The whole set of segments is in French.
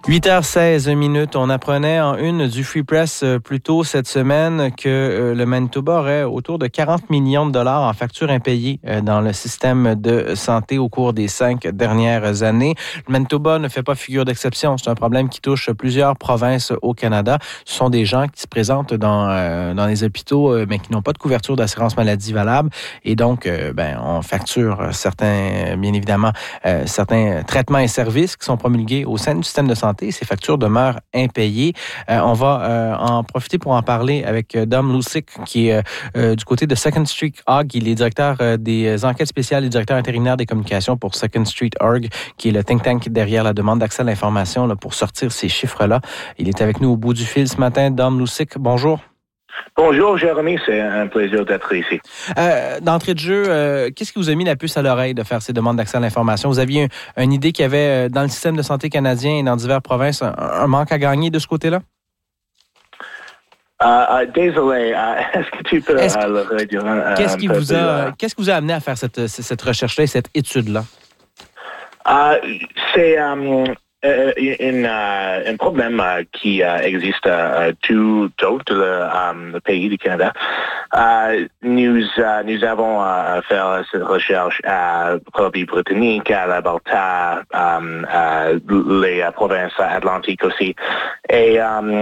8h16. On apprenait en une du Free Press plus tôt cette semaine que le Manitoba aurait autour de 40 millions de dollars en factures impayées dans le système de santé au cours des 5 dernières années. Le Manitoba ne fait pas figure d'exception. C'est un problème qui touche plusieurs provinces au Canada. Ce sont des gens qui se présentent dans les hôpitaux, mais qui n'ont pas de couverture d'assurance maladie valable. Et donc, on facture certains traitements et services qui sont promulgués au sein du système de santé. Ces factures demeurent impayées. On va en profiter pour en parler avec Dom Lucic, qui est du côté de Second Street Org. Il est directeur des enquêtes spéciales et directeur intérimaire des communications pour Second Street Org, qui est le think tank derrière la demande d'accès à l'information là, pour sortir ces chiffres-là. Il est avec nous au bout du fil ce matin. Dom Lucic, bonjour. Bonjour, Jérémy. C'est un plaisir d'être ici. D'entrée de jeu, qu'est-ce qui vous a mis la puce à l'oreille de faire ces demandes d'accès à l'information? Vous aviez une idée qu'il y avait dans le système de santé canadien et dans diverses provinces un manque à gagner de ce côté-là? Désolé, est-ce que tu peux le réduire Qu'est-ce qui vous a amené à faire cette recherche-là et cette étude-là? C'est un problème qui existe tout le pays du Canada. Nous avons fait cette recherche à Colombie-Britannique, à l'Alberta, les provinces atlantiques aussi. Et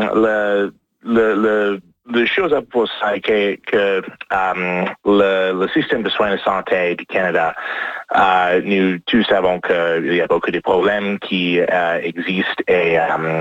la chose pour ça est que le système de soins de santé du Canada, nous tous savons qu'il y a beaucoup de problèmes qui existent et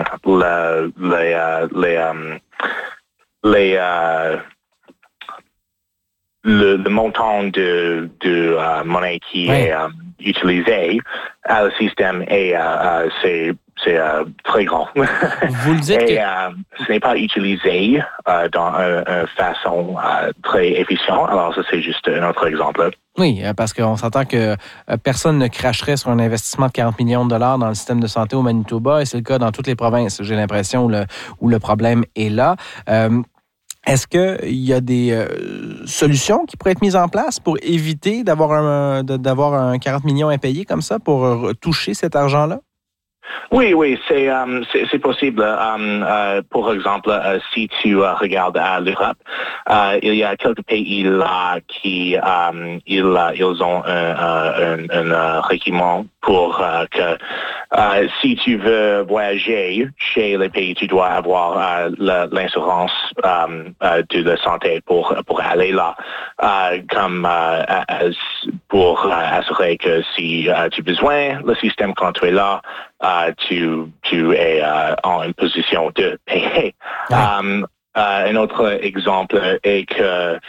le montant de monnaie qui est utilisé à le système c'est très grand. Vous le dites et ce n'est pas utilisé dans une façon très efficiente. Alors ça, c'est juste un autre exemple. Oui, parce qu'on s'entend que personne ne cracherait sur un investissement de 40 millions de dollars dans le système de santé au Manitoba, et c'est le cas dans toutes les provinces. J'ai l'impression où le problème est là. Est-ce qu'il y a des solutions qui pourraient être mises en place pour éviter d'avoir un 40 millions impayé comme ça pour toucher cet argent-là? Oui, c'est possible. Pour exemple, si tu regardes à l'Europe, il y a quelques pays là qui ils ont un règlement pour que si tu veux voyager chez les pays, tu dois avoir l'assurance de la santé pour aller là, comme pour assurer que si tu as besoin, le système quand tu es là, tu es en une position de payer. Un autre exemple est que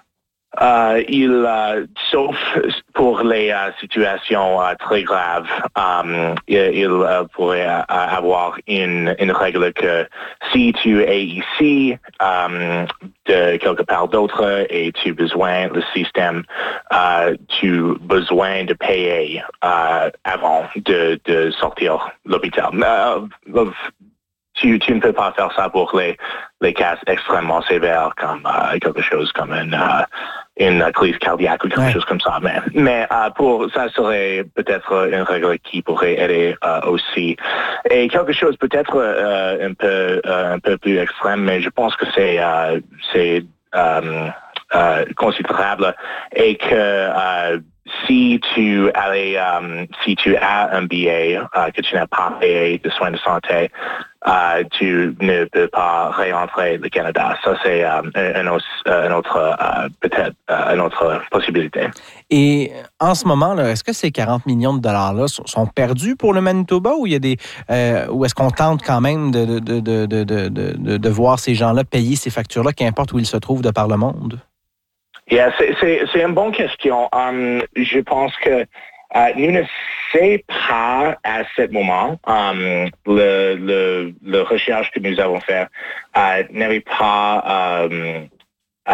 sauf pour les situations très graves, il pourrait avoir une règle que si tu es ici de quelque part d'autre et tu as besoin le système, tu as besoin de payer avant de sortir l'hôpital. Tu ne peux pas faire ça pour les cas extrêmement sévères comme quelque chose comme une crise cardiaque ou quelque chose comme ça. Mais pour ça serait peut-être une règle qui pourrait aider aussi. Et quelque chose peut-être un peu plus extrême, mais je pense que c'est considérable, et que si tu as un billet que tu n'as pas payé de soins de santé, tu ne peux pas réentrer le Canada. Ça, c'est une autre possibilité. Et en ce moment, là, est-ce que ces 40 millions de dollars-là sont perdus pour le Manitoba, ou il y a ou est-ce qu'on tente quand même de voir ces gens-là payer ces factures-là, qu'importe où ils se trouvent de par le monde? Yeah, c'est une bonne question. Je pense que nous ne savons pas à ce moment. Le recherche que nous avons fait n'avait pas